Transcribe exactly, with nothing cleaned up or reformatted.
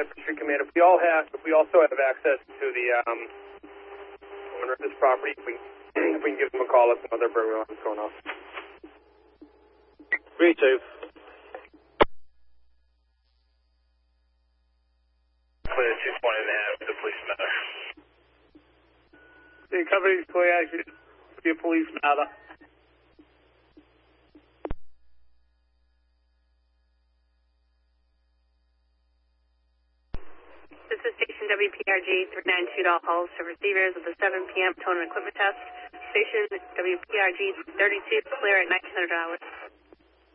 Cypress Street Command. If we all have, if we also have access to the um, owner of this property, if we, if we can give them a call, let them know their burglar alarm is going off. Three two. Clear two point and a half to the police matter. The company's clear action to a police matter. This is Station W P R G three nine two Doll Hall to receivers of the seven P M tone and equipment test. Station W P R G thirty-two clear at nineteen hundred hours.